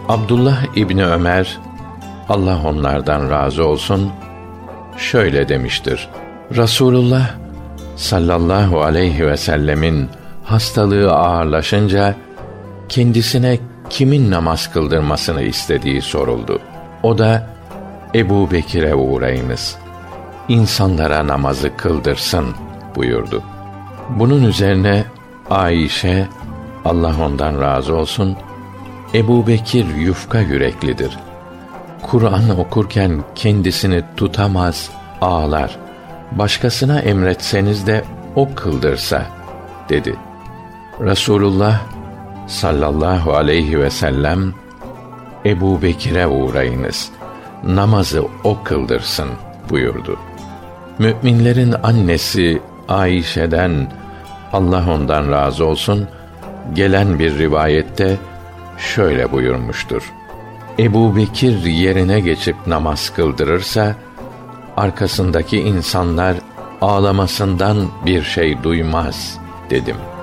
Abdullah İbni Ömer, Allah onlardan razı olsun, şöyle demiştir: Resulullah sallallahu aleyhi ve sellemin hastalığı ağırlaşınca kendisine kimin namaz kıldırmasını istediği soruldu. O da Ebu Bekir'e uğrayınız, insanlara namazı kıldırsın buyurdu. Bunun üzerine Ayşe, Allah ondan razı olsun, Ebu Bekir yufka yüreklidir. Kur'an okurken kendisini tutamaz, ağlar. Başkasına emretseniz de o kıldırsa dedi. Resulullah sallallahu aleyhi ve sellem, Ebu Bekir'e uğrayınız, namazı o kıldırsın buyurdu. Mü'minlerin annesi Ayşe'den, Allah ondan razı olsun, gelen bir rivayette şöyle buyurmuştur: Ebu Bekir yerine geçip namaz kıldırırsa, arkasındaki insanlar ağlamasından bir şey duymaz dedim.